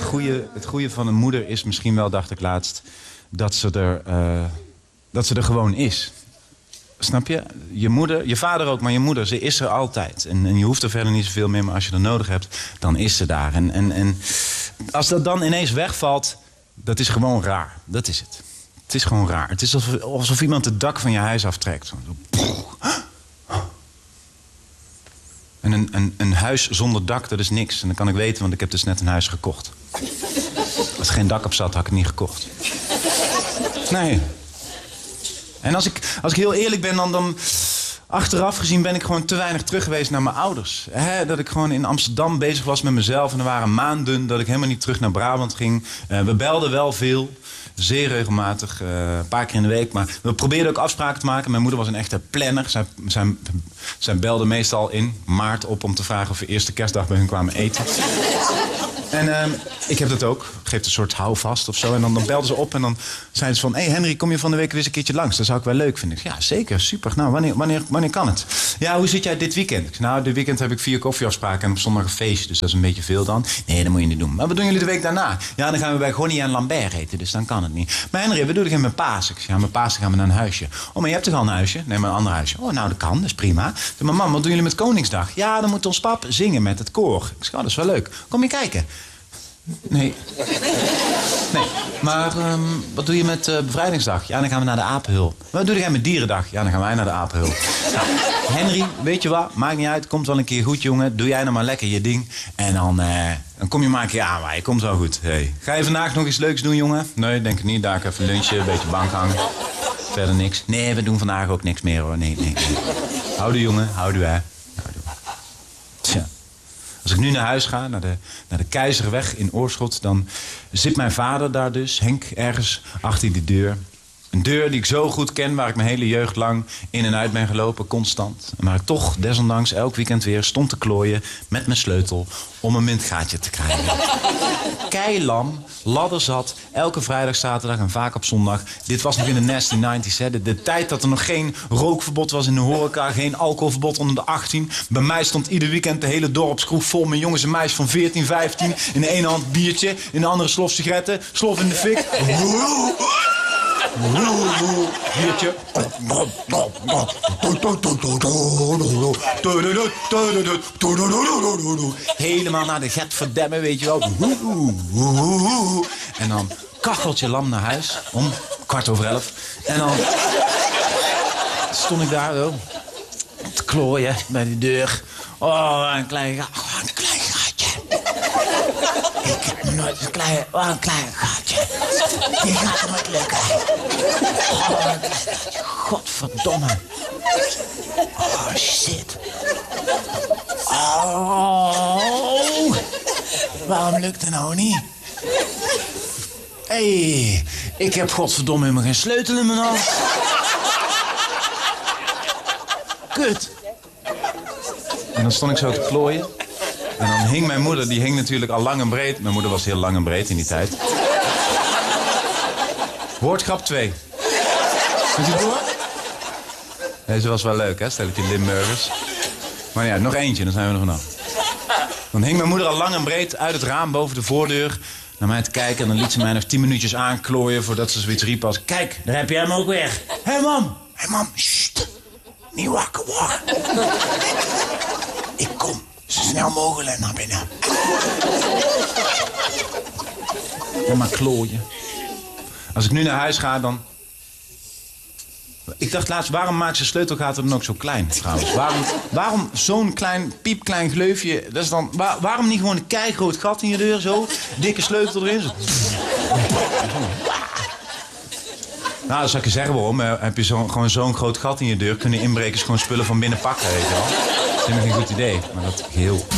het goede van een moeder is misschien wel, dacht ik laatst, dat ze er gewoon is. Snap je? Je moeder, je vader ook, maar je moeder, ze is er altijd. En je hoeft er verder niet zoveel meer, maar als je er nodig hebt, dan is ze daar. En als dat dan ineens wegvalt, dat is gewoon raar. Dat is het. Het is gewoon raar. Het is alsof iemand het dak van je huis aftrekt. En een huis zonder dak, dat is niks. En dat kan ik weten, want ik heb dus net een huis gekocht. Als er geen dak op zat, had ik het niet gekocht. Nee. En als ik heel eerlijk ben, dan achteraf gezien ben ik gewoon te weinig terug geweest naar mijn ouders. Dat ik gewoon in Amsterdam bezig was met mezelf. En er waren maanden dat ik helemaal niet terug naar Brabant ging. We belden wel veel. Zeer regelmatig, een paar keer in de week. Maar we probeerden ook afspraken te maken. Mijn moeder was een echte planner. Zij belde meestal in maart op om te vragen of we eerste kerstdag bij hun kwamen eten. En ik heb dat ook. Geeft een soort houvast of zo. En dan belden ze op en dan zeiden ze van... Hey Henry, kom je van de week weer eens een keertje langs? Dat zou ik wel leuk vinden. Ja, zeker, super. Nou, wanneer kan het? Ja, hoe zit jij dit weekend? Ik zei, nou, dit weekend heb ik 4 koffieafspraken en op zondag een feestje. Dus dat is een beetje veel dan. Nee, dat moet je niet doen. Maar wat doen jullie de week daarna? Ja, dan gaan we bij Gonnie en Lambert eten. Dus dan kan het niet. Maar Henry, wat doe ik met Pasen? Ik zei, ja, met Pasen gaan we naar een huisje. Oh, maar je hebt toch al een huisje? Nee, maar een ander huisje. Oh, nou, dat kan. Dat is prima. Maar mam, wat doen jullie met Koningsdag? Ja, dan moet ons pap zingen met het koor. Ik zei, oh, dat is wel leuk. Kom je kijken? Nee. Maar wat doe je met bevrijdingsdag? Ja, dan gaan we naar de Apenhul. Wat doe jij met dierendag? Ja, dan gaan wij naar de Apenhul. Nou, Henry, weet je wat? Maakt niet uit. Komt wel een keer goed, jongen. Doe jij nou maar lekker je ding. En dan kom je maar een keer aan. Maar je komt wel goed. Hey. Ga je vandaag nog iets leuks doen, jongen? Nee, denk ik niet. Daar even lunchen, een beetje bank hangen. Verder niks. Nee, we doen vandaag ook niks meer, hoor. Nee. Houdoe, jongen. Houdoe, hè. Tja. Als ik nu naar huis ga, naar de Keizerweg in Oorschot... dan zit mijn vader daar dus, Henk, ergens achter die deur. Een deur die ik zo goed ken, waar ik mijn hele jeugd lang in en uit ben gelopen, constant. En waar ik toch desondanks elk weekend weer stond te klooien met mijn sleutel... om een muntgaatje te krijgen. Keilam, ladderzat, elke vrijdag, zaterdag en vaak op zondag. Dit was nog in de nasty 90's, hè. De tijd dat er nog geen rookverbod was in de horeca... geen alcoholverbod onder de 18. Bij mij stond ieder weekend de hele dorpskroeg vol... met jongens en meisjes van 14, 15. In de ene hand biertje, in de andere slof sigaretten. Slof in de fik. Biertje. Helemaal naar de Getverdemme, weet je wel. En dan kacheltje lam naar huis. Om 11:15. En dan stond ik daar zo te klooien bij die deur. Oh, een klein gaatje. Ik heb nooit een klein gaatje. Die gaat nooit lukken. Oh, een klein gaatje. Godverdomme. Oh, shit. Oh. Waarom lukt het nou niet? Hé, ik heb godverdomme helemaal geen sleutel in mijn hand. Kut. En dan stond ik zo te klooien. En dan hing mijn moeder, die hing natuurlijk al lang en breed. Mijn moeder was heel lang en breed in die tijd. Woordgrap 2. Moet je door? Deze was wel leuk, hè? Stelletje Limburgers. Maar ja, nog eentje, dan zijn we er vanaf. Dan hing mijn moeder al lang en breed uit het raam boven de voordeur... naar mij te kijken en dan liet ze mij nog 10 minuutjes aanklooien... voordat ze zoiets riep als... Kijk, daar heb je hem ook weer. Hé, mam, sst. Niet wakker worden. Ik kom zo snel mogelijk naar binnen. En maar klooien. Als ik nu naar huis ga, dan... Ik dacht laatst, waarom maakt zijn sleutelgaten dan ook zo klein, trouwens? Waarom zo'n klein, piepklein gleufje? Dat is dan, waarom niet gewoon een keigroot gat in je deur, zo? Dikke sleutel erin, zo. Nou, dat zou ik je zeggen, waarom. Heb je gewoon zo'n groot gat in je deur... kunnen inbrekers gewoon spullen van binnen pakken, weet je wel. Dat is helemaal geen goed idee, maar dat heel...